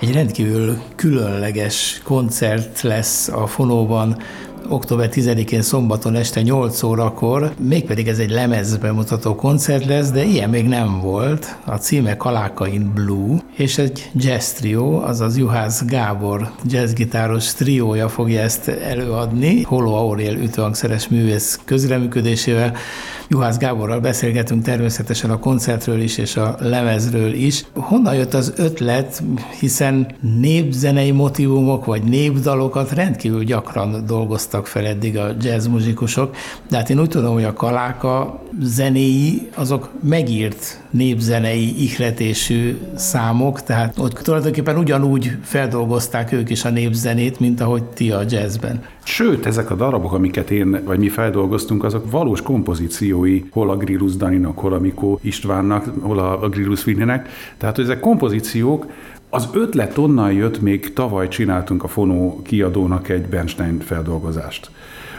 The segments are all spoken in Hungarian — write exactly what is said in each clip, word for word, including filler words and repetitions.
Egy rendkívül különleges koncert lesz a Fonóban október tizedikén szombaton este nyolc órakor, mégpedig ez egy lemezbemutató koncert lesz, de ilyen még nem volt. A címe Kaláka in Blue, és egy jazz trió, azaz Juhász Gábor jazzgitáros triója fogja ezt előadni, Holló Aurél ütőhangszeres művész közreműködésével. Juhász Gáborral beszélgetünk természetesen a koncertről is, és a lemezről is. Honnan jött az ötlet, hiszen népzenei motívumok vagy népdalokat rendkívül gyakran dolgoztak fel eddig a jazzmuzikusok, de hát én úgy tudom, hogy a Kaláka zenéi azok megírt népzenei ihletésű számok, tehát ott tulajdonképpen ugyanúgy feldolgozták ők is a népzenét, mint ahogy ti a jazzben. Sőt, ezek a darabok, amiket én vagy mi feldolgoztunk, azok valós kompozíciói, hol a Grillus Daninak, hol a Mikó Istvánnak, hol a Grillus Vinninek. Tehát, hogy ezek kompozíciók. Az ötlet onnan jött, még tavaly csináltunk a Fonó kiadónak egy Bernstein feldolgozást.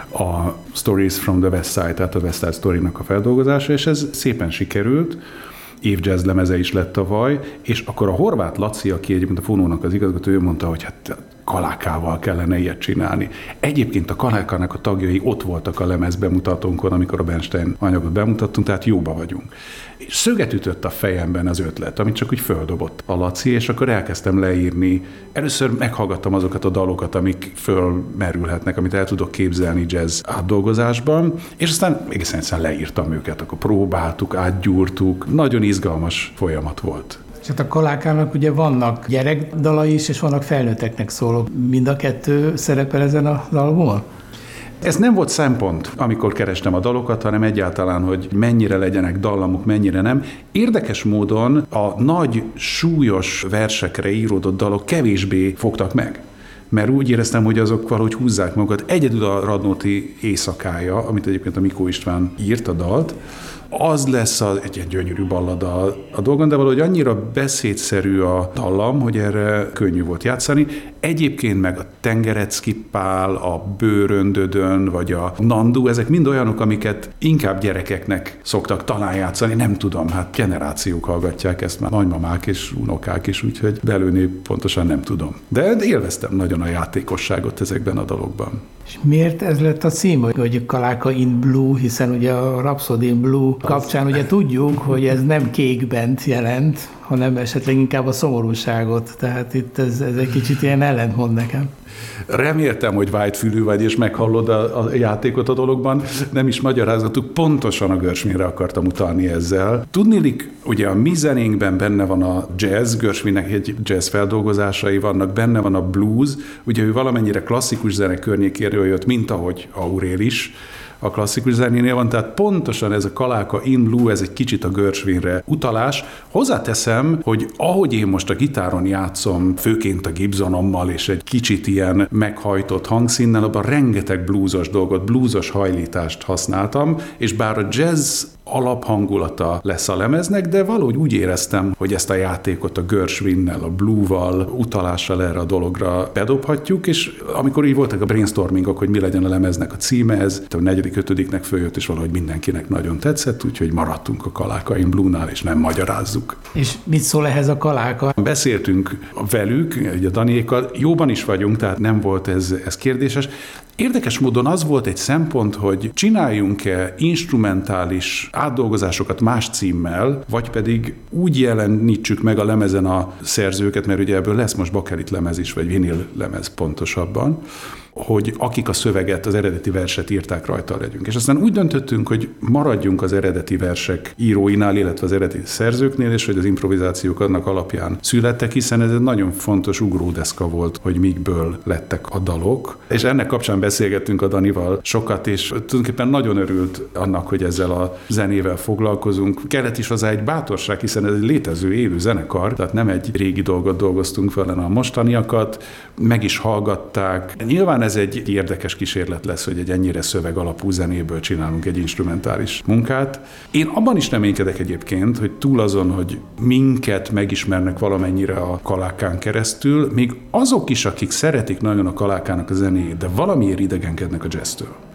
A Stories from the West Side, tehát a West Side Story-nak a feldolgozása, és ez szépen sikerült. Évjazz lemeze is lett tavaly, és akkor a Horváth Laci, aki egyébként a Fonónak az igazgatója, mondta, hogy hát Kalákával kellene ilyet csinálni. Egyébként a Kalákának a tagjai ott voltak a lemez bemutatónkon, amikor a Bernstein anyagot bemutattunk, tehát jóba vagyunk. És szöget ütött a fejemben az ötlet, amit csak úgy földobott a Laci, és akkor elkezdtem leírni. Először meghallgattam azokat a dalokat, amik fölmerülhetnek, amit el tudok képzelni jazz átdolgozásban, és aztán egészen egyszerűen leírtam őket, akkor próbáltuk, átgyúrtuk. Nagyon izgalmas folyamat volt. És hát a Kalákának ugye vannak gyerekdalai is, és vannak felnőtteknek szóló. Mind a kettő szerepel ezen az albumon? Ez nem volt szempont, amikor kerestem a dalokat, hanem egyáltalán, hogy mennyire legyenek dallamok, mennyire nem. Érdekes módon a nagy, súlyos versekre íródott dalok kevésbé fogtak meg. Mert úgy éreztem, hogy azok valahogy húzzák magukat. Egyedül a Radnóti éjszakája, amit egyébként a Mikó István írt a dalt, az lesz az, egy, egy gyönyörű ballada a, a dolgon, de valahogy annyira beszédszerű a dallam, hogy erre könnyű volt játszani. Egyébként meg a Tengerecki Pál, a Bőröndödön, vagy a Nandu, ezek mind olyanok, amiket inkább gyerekeknek szoktak talán játszani. Nem tudom, hát generációk hallgatják ezt már, nagymamák és unokák is, úgyhogy belőni pontosan nem tudom. De élveztem nagyon a játékosságot ezekben a dalokban. És miért ez lett a cím, hogy Kaláka in Blue, hiszen ugye a Rhapsody in Blue kapcsán ugye tudjuk, hogy ez nem kékbent jelent, hanem esetleg inkább a szomorúságot. Tehát itt ez, ez egy kicsit ilyen ellentmond nekem. Reméltem, hogy vágyfülű vagy, és meghallod a, a játékot a dologban. Nem is magyarázgatuk, pontosan a Gershwinre akartam utalni ezzel. Tudniillik, ugye a mi zenénkben benne van a jazz, Gershwinnek egy jazz feldolgozásai vannak, benne van a blues, ugye ő valamennyire klasszikus zene környékéről jött, mint ahogy Aurél is a klasszikus zenénél van, tehát pontosan ez a Kaláka in Blue, ez egy kicsit a Gershwinre utalás. Hozzáteszem, hogy ahogy én most a gitáron játszom, főként a Gibsonommal, és egy kicsit ilyen meghajtott hangszínnel, abban rengeteg bluesos dolgot, bluesos hajlítást használtam, és bár a jazz alaphangulata lesz a lemeznek, de valahogy úgy éreztem, hogy ezt a játékot a Gershwinnel, a Blue-val, utalással erre a dologra bedobhatjuk, és amikor így voltak a brainstormingok, hogy mi legyen a lemeznek a címe, ez a negyedik, ötödiknek följött, és valahogy mindenkinek nagyon tetszett, úgyhogy maradtunk a Kaláka in Blue-nál, és nem magyarázzuk. És mit szól ehhez a Kaláka? Beszéltünk velük, ugye a Daniékkal, jóban is vagyunk, tehát nem volt ez, ez kérdéses. Érdekes módon az volt egy szempont, hogy csináljunk-e instrumentális átdolgozásokat más címmel, vagy pedig úgy jelenítsük meg a lemezen a szerzőket, mert ugye ebből lesz most bakelit lemez is, vagy vinil lemez pontosabban, hogy akik a szöveget, az eredeti verset írták, rajta legyünk. És aztán úgy döntöttünk, hogy maradjunk az eredeti versek íróinál, illetve az eredeti szerzőknél, és hogy az improvizációk annak alapján születtek, hiszen ez egy nagyon fontos ugródeszka volt, hogy mikből lettek a dalok. És ennek kapcsán beszélgettünk a Danival sokat, és tulajdonképpen nagyon örült annak, hogy ezzel a zenével foglalkozunk. Kellett is hozzá egy bátorság, hiszen ez egy létező élő zenekar, tehát nem egy régi dolgot dolgoztunk fel, hanem a mostaniakat, meg is hallgatták. Nyilván ez egy érdekes kísérlet lesz, hogy egy ennyire szöveg alapú zenéből csinálunk egy instrumentális munkát. Én abban is reménykedek egyébként, hogy túl azon, hogy minket megismernek valamennyire a Kalákán keresztül, még azok is, akik szeretik nagyon a Kalákának a zenéjét, de valamiért idegenkednek a jazztől.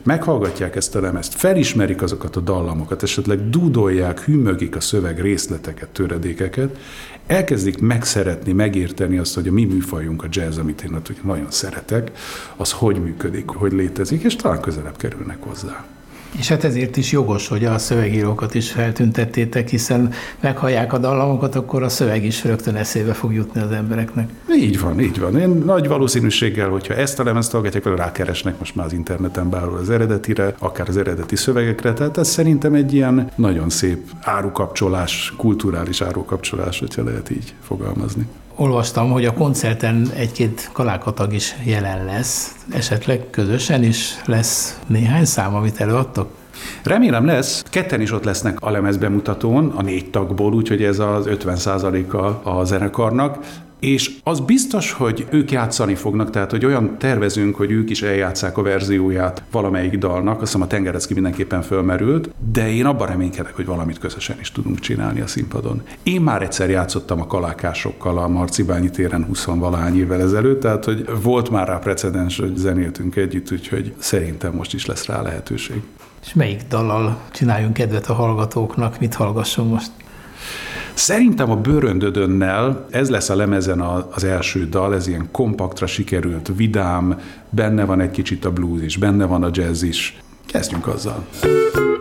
meghallgatják ezt a lemezt, felismerik azokat a dallamokat, esetleg dúdolják, hűmögik a szöveg részleteket, töredékeket, elkezdik megszeretni, megérteni azt, hogy a mi műfajunk, a jazz, amit én nagyon szeretek, az hogy működik, hogy létezik, és talán közelebb kerülnek hozzá. És hát ezért is jogos, hogy a szövegírókat is feltüntettétek, hiszen meghallják a dallamokat, akkor a szöveg is rögtön eszébe fog jutni az embereknek. Így van, így van. Én nagy valószínűséggel, hogyha ezt a lemezt hallgatják, vagy rákeresnek most már az interneten bárhol az eredetire, akár az eredeti szövegekre, tehát ez szerintem egy ilyen nagyon szép árukapcsolás, kulturális árukapcsolás, hogyha lehet így fogalmazni. Olvastam, hogy a koncerten egy-két kalákatag is jelen lesz, esetleg közösen is lesz néhány szám, amit előadtok? Remélem lesz, ketten is ott lesznek a lemezbemutatón, a négy tagból, úgyhogy ez az ötven százaléka a zenekarnak, és az biztos, hogy ők játszani fognak, tehát hogy olyan tervezünk, hogy ők is eljátsszák a verzióját valamelyik dalnak, azt hiszem a Tengerecki mindenképpen fölmerült, de én abban reménykedek, hogy valamit közösen is tudunk csinálni a színpadon. Én már egyszer játszottam a kalákásokkal a Marcibányi téren húsz-valahány évvel ezelőtt, tehát hogy volt már rá precedens, hogy zenéltünk együtt, úgyhogy szerintem most is lesz rá lehetőség. És melyik dallal csináljunk kedvet a hallgatóknak, mit hallgasson most? Szerintem a Bőröndödönnel ez lesz a lemezen az első dal, ez ilyen kompaktra sikerült, vidám, benne van egy kicsit a blues is, benne van a jazz is. Kezdjünk azzal.